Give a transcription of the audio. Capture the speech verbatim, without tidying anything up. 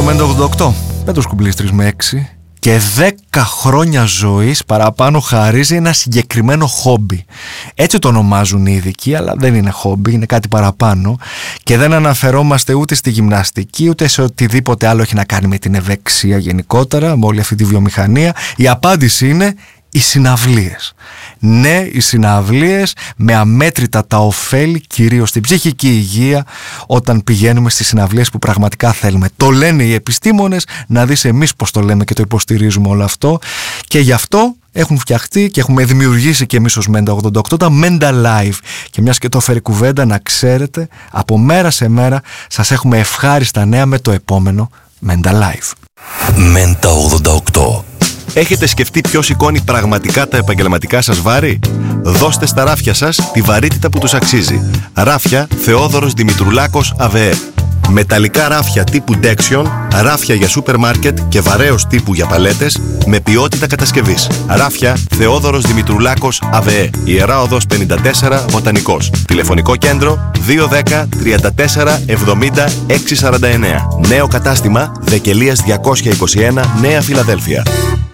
Μέντα ογδόντα οκτώ. Πέτρος Κουμπλής τρεις με έξι. Και δέκα χρόνια ζωής παραπάνω χαρίζει ένα συγκεκριμένο χόμπι. Έτσι το ονομάζουν οι ειδικοί, αλλά δεν είναι χόμπι, είναι κάτι παραπάνω. Και δεν αναφερόμαστε ούτε στη γυμναστική, ούτε σε οτιδήποτε άλλο έχει να κάνει με την ευεξία γενικότερα, με όλη αυτή τη βιομηχανία. Η απάντηση είναι οι συναυλίες. Ναι, οι συναυλίες με αμέτρητα τα ωφέλη, κυρίως στην ψυχική υγεία, όταν πηγαίνουμε στις συναυλίες που πραγματικά θέλουμε. Το λένε οι επιστήμονες, να δεις εμείς πως το λέμε και το υποστηρίζουμε όλο αυτό. Και γι' αυτό έχουν φτιαχτεί και έχουμε δημιουργήσει και εμείς ως Μέντα ογδόντα οκτώ τα Μέντα Live. Και μιας και το φέρει κουβέντα, να ξέρετε, από μέρα σε μέρα σας έχουμε ευχάριστα νέα με το επόμενο Μέντα Live. Μέντα ογδόντα οκτώ. Έχετε σκεφτεί ποιος σηκώνει πραγματικά τα επαγγελματικά σας βάρη? Δώστε στα ράφια σας τη βαρύτητα που τους αξίζει. Ράφια Θεόδωρος Δημητρουλάκος ΑΒΕ. Μεταλλικά ράφια τύπου Dexion, ράφια για σούπερ μάρκετ και βαρέως τύπου για παλέτες με ποιότητα κατασκευής. Ράφια Θεόδωρος Δημητρουλάκος ΑΒΕ. Ιερά Οδός πενήντα τέσσερα Βοτανικός. Τηλεφωνικό κέντρο δύο ένα μηδέν τριάντα τέσσερα εβδομήντα έξι σαράντα εννέα. Νέο κατάστημα Δεκελίας διακόσια είκοσι ένα Νέα Φιλαδέλφια.